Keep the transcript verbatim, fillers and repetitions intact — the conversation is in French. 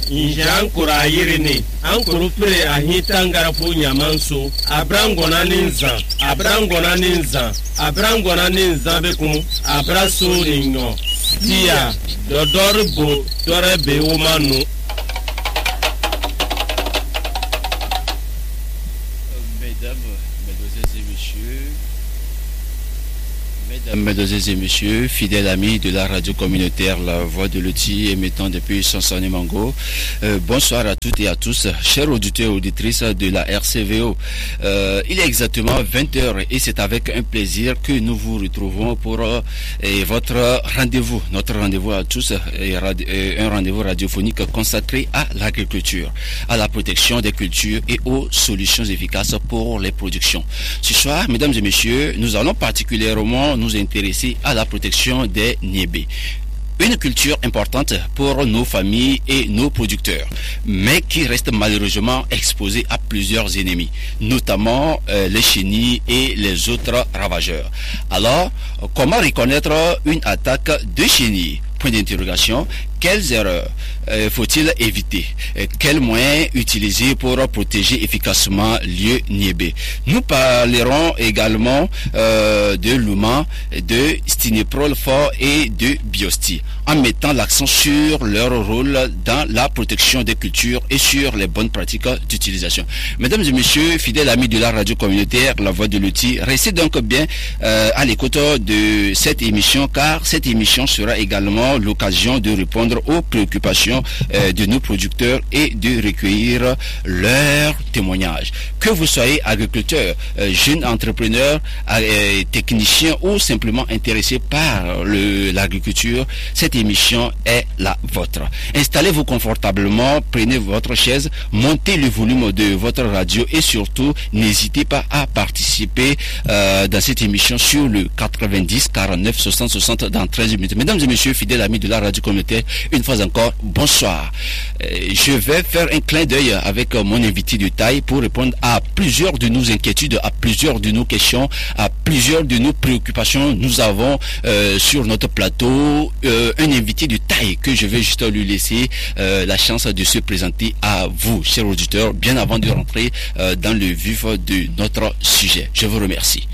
injankura yirini ankurupire ahitangara punyamanso abrangona ninza abrangona ninza abrangona ninza bekum abrasoringo dia dodorbo dorebe umanu. Mesdames et messieurs, fidèles amis de la radio communautaire La Voix de Loti émettant depuis Sansoni Mango, euh, bonsoir à toutes et à tous, chers auditeurs et auditrices de la R C V O. Euh, il est exactement vingt heures et c'est avec un plaisir que nous vous retrouvons pour euh, et votre rendez-vous, notre rendez-vous à tous, et radio, et un rendez-vous radiophonique consacré à l'agriculture, à la protection des cultures et aux solutions efficaces pour les productions. Ce soir, mesdames et messieurs, nous allons particulièrement nous intéresser à la protection des niébés. Une culture importante pour nos familles et nos producteurs, mais qui reste malheureusement exposée à plusieurs ennemis, notamment euh, les chenilles et les autres ravageurs. Alors, comment reconnaître une attaque de chenilles? Point d'interrogation. Quelles erreurs euh, faut-il éviter? euh, Quels moyens utiliser pour protéger efficacement le niébé? Nous parlerons également euh, de l'Ouma, de Stinéprol fort et de Biosti, en mettant l'accent sur leur rôle dans la protection des cultures et sur les bonnes pratiques d'utilisation. Mesdames et messieurs, fidèles amis de la radio communautaire La Voix de Loti, restez donc bien euh, à l'écoute de cette émission, car cette émission sera également l'occasion de répondre aux préoccupations euh, de nos producteurs et de recueillir leurs témoignages. Que vous soyez agriculteur, euh, jeune entrepreneur, euh, technicien ou simplement intéressé par le, l'agriculture, cette émission est la vôtre. Installez-vous confortablement, prenez votre chaise, montez le volume de votre radio et surtout n'hésitez pas à participer euh, dans cette émission sur le quatre-vingt-dix quarante-neuf soixante soixante dans treize minutes. Mesdames et messieurs, fidèles amis de la radio communautaire, une fois encore, bonsoir. Euh, je vais faire un clin d'œil avec euh, mon invité de taille pour répondre à plusieurs de nos inquiétudes, à plusieurs de nos questions, à plusieurs de nos préoccupations. Nous avons euh, sur notre plateau euh, un invité de taille que je vais juste lui laisser euh, la chance de se présenter à vous, chers auditeurs, bien avant de rentrer euh, dans le vif de notre sujet. Je vous remercie.